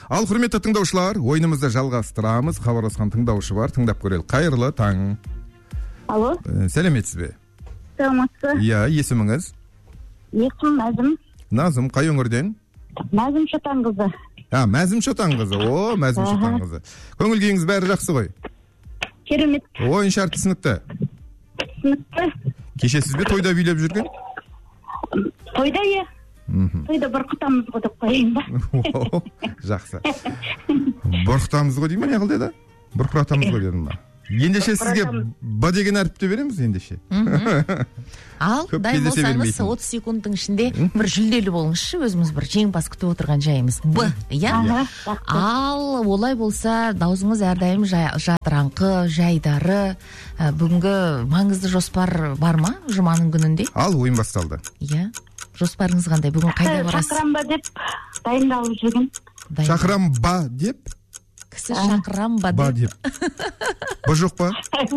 Ал құрметті тыңдаушылар, ойынымызды жалғастырамыз. Хабарласқан тыңдаушы бар, тыңдап көрелік. Қайырлы таң. Алло. Сәлеметсіз бе? Саламатсыз. Иә, есіміңіз? Есімім Назым. Назым, қай өңірден? Назым Шотан қызы. Мәзім Шотан қызы. О, Мәзім Шотан қызы. Көңіл күйіңіз бәрі жақсы ғой? Керемет. Ойын шарты сынықты? Сынықты. Кеше сіз бе тойда билеп жүрген? Тойда е. Тойда бұрқытамыз ғой деп қойайын ба? Жақсы. Бұрқытамыз ғой деймін, не қыл деді? Бұрқыратамыз ғой дедім ба? Ендеше сізге ба деген әріпті береміз ендеше. Ал, дайын болсаңыз 30 секундтың ішінде бір жүлделі болыңызшы, өзіміз бір жеңімпаз күтіп отырған жайымыз. Б, иә? Ал, олай болса, даусыңыз әрдайым жадыраңқы, жайдары, бүгінгі маңызды жоспар бар ма жұманың күнінде? Ал, ойын басталды. Иә. Жоспарыңыз қандай? Бүгін қайда барасыз? Шақырам ба деп дайындалып жүрген. Шақырам ба деп? Кісі шақырам ба деп. Ба жоқ па?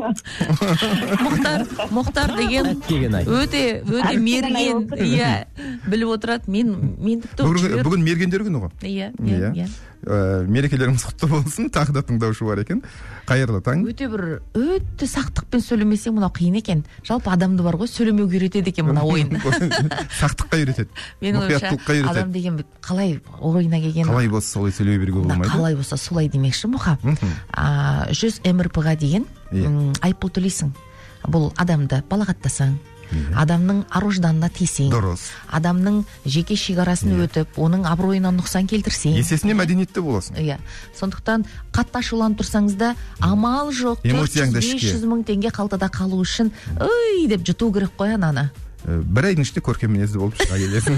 Мұхтар деген өте мерген, иә, біліп отырады. Мен тіпті бүгін мергендер күні ғой. Иә. Мерекелеріңіз құтты болсын, тағы да тыңдаушы бар екен. Қайырлы таң. Өте сақтықпен сөйлемесең мынау қиын екен. Жалпы адамды бар ғой, сөйлемеуге үйретеді екен мына ойын. Сақтыққа үйретеді. Мұқияттылыққа үйретеді. Адам деген қалай ойына келген. Қалай болса солай сөйлей беруге болмайды. Қалай болса солай демекші Мұха. 100 МРП-ға деген айыппұл төлейсің. Бұл адамды балағаттасаң, адамның ар-ожданына тисең, адамның жеке шекарасын өтіп, оның абыройына нұқсан келтірсең, есесіне мәдениетті боласың. Иә. Сондықтан қатты ашуланып тұрсаңыз да амал жоқ, 400-500 мың теңге қалтада қалу үшін ой деп жұту керек қой ананы. Бір айдың ішінде көркем мінезді болып шыға келесің.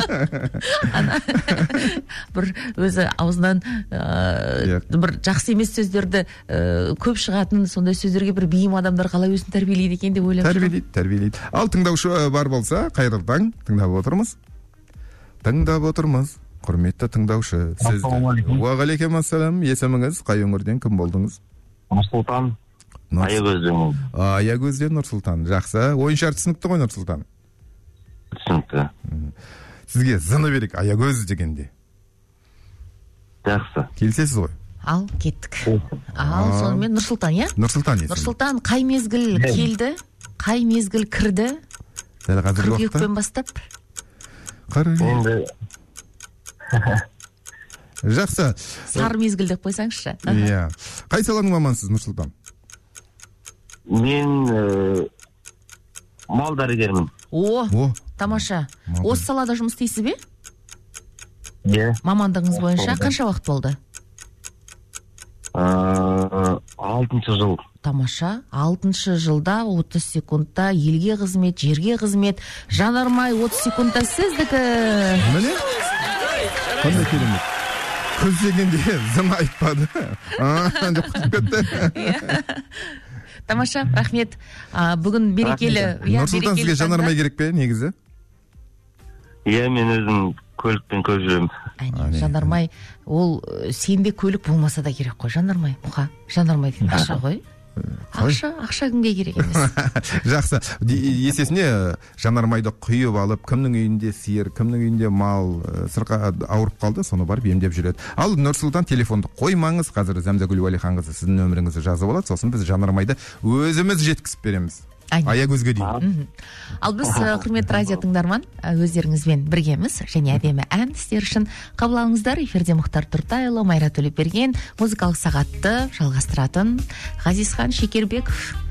Бір өзі аузынан бір жақсы емес сөздерді көп шығатын, сондай сөздерге бір бейім адамдар қалай өзін тәрбиелейді екен деп ойлап жүрмін. Тәрбиелейді. Ал тыңдаушы бар болса, қайырлы таң, тыңдап отырмыз. Құрметті тыңдаушы, сіз уағалейкум ассалам, есіміңіз, қай өңірден, кім болдыңыз? Нұрсұлтан. Аягөзден Нұрсұлтан. Жақсы. Ойын шарты түсінікті ғой Нұрсұлтан? Түсінікті. Сізге зыны берек Аягөз дегенде. Жақсы. Келсесіз ғой? Ал, кеттік. Ал, сонымен Нұрсұлтан, иә? Нұрсұлтан. Нұрсұлтан қай мезгіл келді? Қай мезгіл кірді? Қыркүйектен бастап? Жақсы. Сары мезгіл деп қойсаңызшы. Иә. Қай саланың мамансыз Нұрсұлтан? Мен мал дәрігермін. О, тамаша. Осы салада жұмыс істейсіз бе? Иә. Мамандығыңыз бойынша қанша уақыт болды? 6 жыл. Тамаша. 6 жылда 30 секундта елге қызмет, жерге қызмет. Жанармай 30 секундта сіздікі. Міне? Қандай керемет. Көздегенде зын айтпады. Деп құтып кетті. Тамаша, рахмет. Бүгін берекелі. Нұрсұлтан, сізге жанармай керек пе, негізі? Иә, мен өзім көлікпен көп жүремін. Жанармай, ол сенде көлік болмаса да керек қой, жанармай. Мұха, жанармай деген ақша ғой. Ақша кімге керек емес. Жақсы. Есесіне жанармайды құйып алып, кімнің үйінде сиыр, кімнің үйінде мал сырқа ауырып қалды, соны барып емдеп жүреді. Ал Нұрсұлтан, телефонды қоймаңыз, қазір Зәмзәгүл Уәлиханқызы сіздің нөміріңізді жазып алады, сосын біз жанармайды өзіміз жеткізіп береміз. Аягөзге дейін. Ал біз құрметті радио тыңдарман өздеріңізбен біргеміз және әдемі ән істер үшін қабыл алыңыздар. Эфирде Мұхтар Тұртайұлы, Майра Төлепберген, музыкалық сағатты жалғастыратын Ғазизхан Шекербеков.